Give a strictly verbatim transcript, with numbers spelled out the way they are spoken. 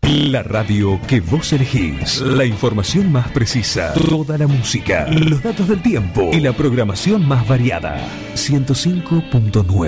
La radio que vos elegís. La información más precisa. Toda la música. Los datos del tiempo. Y la programación más variada. ciento cinco punto nueve.